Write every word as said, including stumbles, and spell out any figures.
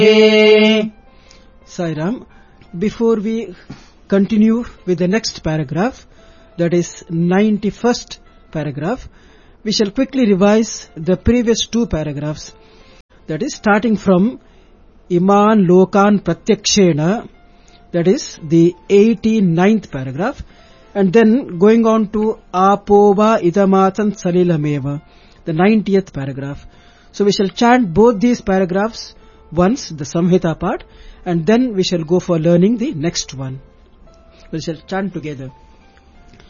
Sairam, before we continue with the next paragraph, that is ninety-first paragraph, we shall quickly revise the previous two paragraphs. That is starting from Iman Lokan Pratyakshena, that is the eighty-ninth paragraph, and then going on to Apova Idamatan Salilameva, the ninetieth paragraph. So we shall chant both these paragraphs once, the Samhita part, and then we shall go for learning the next one. We shall chant together.